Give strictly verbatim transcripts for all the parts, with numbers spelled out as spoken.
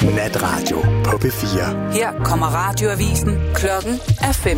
Natradio på P fire. Her kommer radioavisen. Klokken er fem.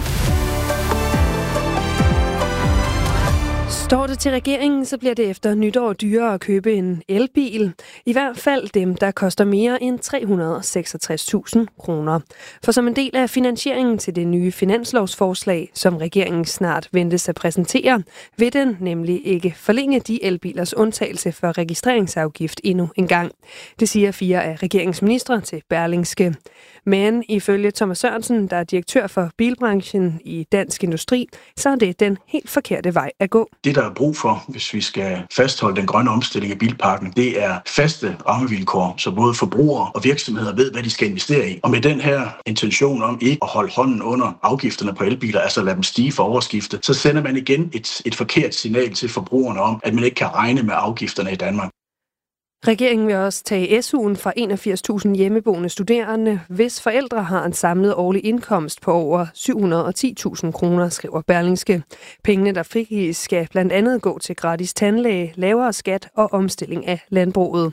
Står det til regeringen, så bliver det efter nytår dyrere at købe en elbil. I hvert fald dem, der koster mere end tre hundrede og seksogtres tusind kroner. For som en del af finansieringen til det nye finanslovsforslag, som regeringen snart ventes at præsentere, vil den nemlig ikke forlænge de elbilers undtagelse for registreringsafgift endnu en gang. Det siger fire af regeringsministre til Berlingske. Men ifølge Thomas Sørensen, der er direktør for bilbranchen i Dansk Industri, så er det den helt forkerte vej at gå. Det, der er brug for, hvis vi skal fastholde den grønne omstilling af bilparken, det er faste rammevilkår, så både forbrugere og virksomheder ved, hvad de skal investere i. Og med den her intention om ikke at holde hånden under afgifterne på elbiler, altså lade dem stige for overskiftet, så sender man igen et, et forkert signal til forbrugerne om, at man ikke kan regne med afgifterne i Danmark. Regeringen vil også tage S U'en fra enogfirs tusind hjemmeboende studerende, hvis forældre har en samlet årlig indkomst på over syv hundrede og ti tusind kroner, skriver Berlingske. Pengene, der frigives, skal blandt andet gå til gratis tandlæge, lavere skat og omstilling af landbruget.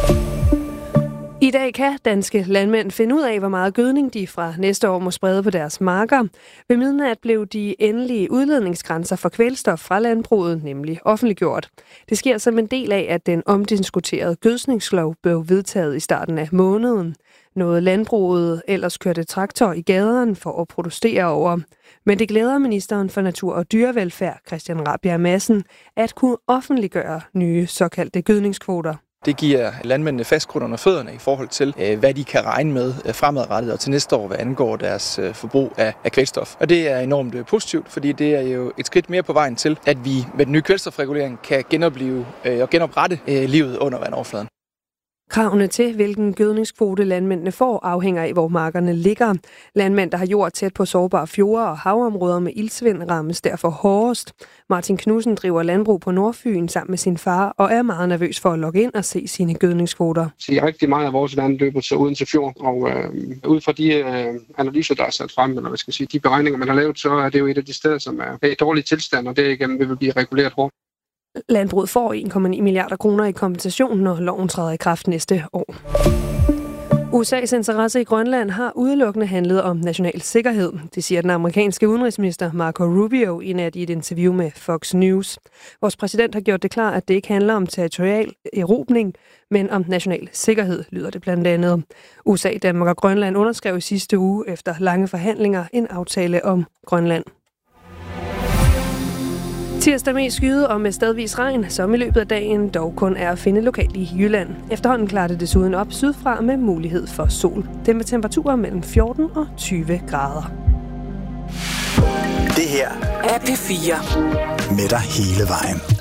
I dag kan danske landmænd finde ud af, hvor meget gødning de fra næste år må sprede på deres marker. Ved midnat blev de endelige udledningsgrænser for kvælstof fra landbruget nemlig offentliggjort. Det sker som en del af, at den omdiskuterede gødskningslov blev vedtaget i starten af måneden. Noget landbruget ellers kørte traktor i gaderne for at protestere over. Men det glæder ministeren for Natur- og Dyrevelfærd, Christian Rabjerg Madsen, at kunne offentliggøre nye såkaldte gødningskvoter. Det giver landmændene fast grund under fødderne i forhold til, hvad de kan regne med fremadrettet og til næste år, hvad angår deres forbrug af kvælstof. Og det er enormt positivt, fordi det er jo et skridt mere på vejen til, at vi med den nye kvælstofregulering kan genopleve og genoprette livet under vandoverfladen. Kravene til, hvilken gødningskvote landmændene får, afhænger af, hvor markerne ligger. Landmænd, der har jord tæt på sårbare fjorde og havområder med iltsvind, rammes derfor hårdest. Martin Knudsen driver landbrug på Nordfyn sammen med sin far og er meget nervøs for at logge ind og se sine gødningskvoter. Så rigtig meget af vores vand løber til uden til fjord, og øh, ud fra de øh, analyser, der er sat frem, eller hvad skal jeg sige, de beregninger, man har lavet, så er det jo et af de steder, som er i dårlig tilstand, og derigennem vil blive reguleret hårdt. Landbruget får en komma ni milliarder kroner i kompensation, når loven træder i kraft næste år. U S A's interesse i Grønland har udelukkende handlet om national sikkerhed. Det siger den amerikanske udenrigsminister Marco Rubio i nat i et interview med Fox News. Vores præsident har gjort det klart, at det ikke handler om territorial erobring, men om national sikkerhed, lyder det blandt andet. U S A, Danmark og Grønland underskrev i sidste uge efter lange forhandlinger en aftale om Grønland. Tirsdag mest skyde og med stedvis regn, som i løbet af dagen dog kun er at finde lokalt i Jylland. Efterhånden klarer det desuden op sydfra med mulighed for sol. Den med temperaturer mellem fjorten og tyve grader. Det her er P fire. Med dig hele vejen.